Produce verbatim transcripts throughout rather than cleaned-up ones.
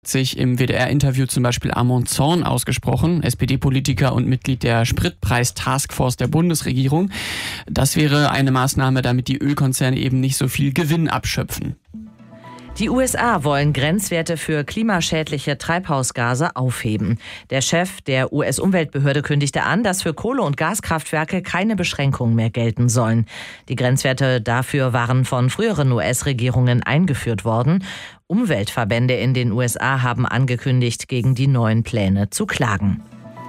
Sich im W D R-Interview zum Beispiel Amon Zorn ausgesprochen, S P D-Politiker und Mitglied der Spritpreis-Taskforce der Bundesregierung. Das wäre eine Maßnahme, damit die Ölkonzerne eben nicht so viel Gewinn abschöpfen. Die U S A wollen Grenzwerte für klimaschädliche Treibhausgase aufheben. Der Chef der U S-Umweltbehörde kündigte an, dass für Kohle- und Gaskraftwerke keine Beschränkungen mehr gelten sollen. Die Grenzwerte dafür waren von früheren U S-Regierungen eingeführt worden. Umweltverbände in den U S A haben angekündigt, gegen die neuen Pläne zu klagen.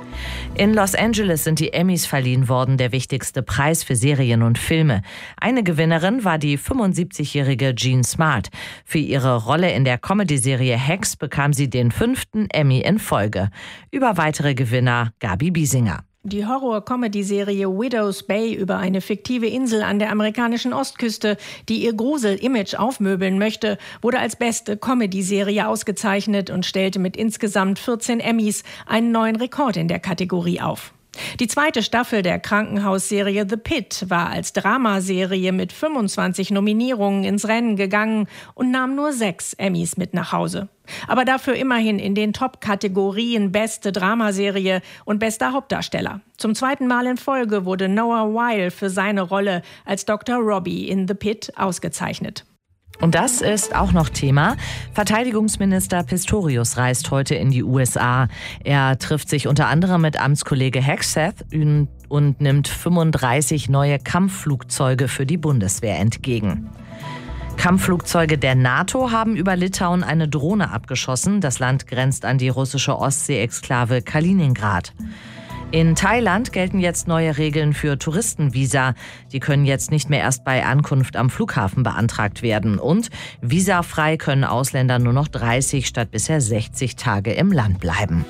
In Los Angeles sind die Emmys verliehen worden, der wichtigste Preis für Serien und Filme. Eine Gewinnerin war die fünfundsiebzigjährige Jean Smart. Für ihre Rolle in der Comedy-Serie Hacks bekam sie den fünften Emmy in Folge. Über weitere Gewinner Gabi Biesinger. Die Horror-Comedy-Serie Widow's Bay über eine fiktive Insel an der amerikanischen Ostküste, die ihr Grusel-Image aufmöbeln möchte, wurde als beste Comedy-Serie ausgezeichnet und stellte mit insgesamt vierzehn Emmys einen neuen Rekord in der Kategorie auf. Die zweite Staffel der Krankenhausserie The Pit war als Dramaserie mit fünfundzwanzig Nominierungen ins Rennen gegangen und nahm nur sechs Emmys mit nach Hause. Aber dafür immerhin in den Top-Kategorien Beste Dramaserie und Bester Hauptdarsteller. Zum zweiten Mal in Folge wurde Noah Wyle für seine Rolle als Doktor Robbie in The Pit ausgezeichnet. Und das ist auch noch Thema. Verteidigungsminister Pistorius reist heute in die U S A. Er trifft sich unter anderem mit Amtskollege Hegseth und nimmt fünfunddreißig neue Kampfflugzeuge für die Bundeswehr entgegen. Kampfflugzeuge der NATO haben über Litauen eine Drohne abgeschossen. Das Land grenzt an die russische Ostsee-Exklave Kaliningrad. In Thailand gelten jetzt neue Regeln für Touristenvisa. Die können jetzt nicht mehr erst bei Ankunft am Flughafen beantragt werden. Und visafrei können Ausländer nur noch dreißig statt bisher sechzig Tage im Land bleiben.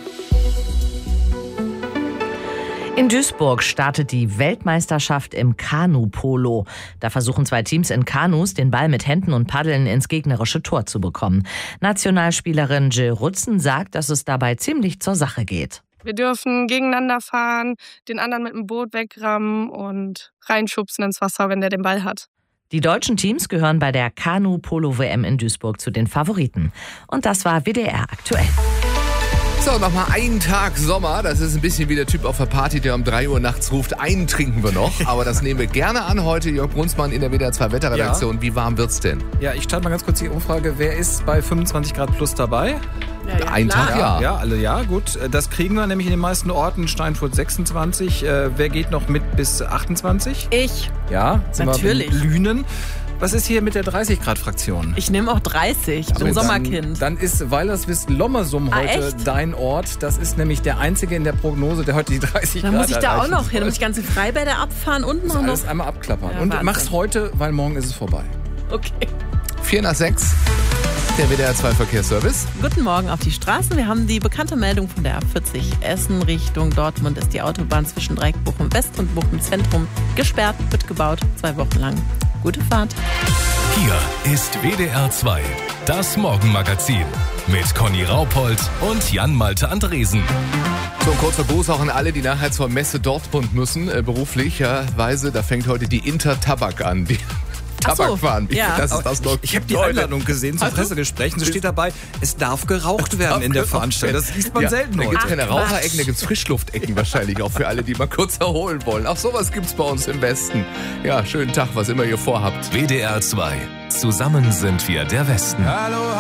In Duisburg startet die Weltmeisterschaft im Kanu-Polo. Da versuchen zwei Teams in Kanus, den Ball mit Händen und Paddeln ins gegnerische Tor zu bekommen. Nationalspielerin Jill Rutzen sagt, dass es dabei ziemlich zur Sache geht. Wir dürfen gegeneinander fahren, den anderen mit dem Boot wegrammen und reinschubsen ins Wasser, wenn der den Ball hat. Die deutschen Teams gehören bei der Kanu-Polo-W M in Duisburg zu den Favoriten. Und das war W D R aktuell. So, nochmal einen Tag Sommer. Das ist ein bisschen wie der Typ auf der Party, der um drei Uhr nachts ruft, einen trinken wir noch. Aber das nehmen wir gerne an heute. Jörg Brunsmann in der W D R zwei Wetterredaktion. Ja. Wie warm wird's denn? Ja, ich starte mal ganz kurz die Umfrage. Wer ist bei fünfundzwanzig Grad plus dabei? Ja, ja, Ein klar. Tag, ja. Ja, alle ja, gut. Das kriegen wir nämlich in den meisten Orten. Steinfurt sechsundzwanzig. Äh, wer geht noch mit bis achtundzwanzig? Ich. Ja, sind natürlich. Wir in Lünen. Was ist hier mit der dreißig Grad Fraktion? Ich nehme auch dreißig, ich bin ein Sommerkind. Dann, dann ist Weilerswist-Lommersum heute ah, dein Ort. Das ist nämlich der einzige in der Prognose, der heute die dreißig Grad Grad Da muss ich da auch noch hin, soll. muss ich ganze Freibäder abfahren und noch... Alles einmal abklappern. Ja, und Wahnsinn. Mach's heute, weil morgen ist es vorbei. Okay. Vier nach sechs, der W D R zwei Verkehrsservice. Guten Morgen auf die Straßen. Wir haben die bekannte Meldung von der A vierzig Essen Richtung Dortmund. Ist die Autobahn zwischen Dreieck Bochum West und Bochum Zentrum gesperrt, wird gebaut, zwei Wochen lang. Gute Fahrt. Hier ist W D R zwei, das Morgenmagazin mit Conny Raupold und Jan-Malte Andresen. So ein kurzer Gruß auch an alle, die nachher zur Messe Dortmund müssen, äh, beruflicherweise. Da fängt heute die Intertabak an. Die Tabakfahren. So, ja. Das ist das noch. Ich habe die Einladung gesehen zum Pressegespräch. So steht dabei, es darf geraucht werden darf in der Veranstaltung. Das liest man ja selten. Da gibt es keine Raucherecken, da gibt es Frischluftecken wahrscheinlich auch für alle, die mal kurz erholen wollen. Auch sowas gibt es bei uns im Westen. Ja, schönen Tag, was immer ihr vorhabt. W D R zwei. Zusammen sind wir der Westen. Hallo.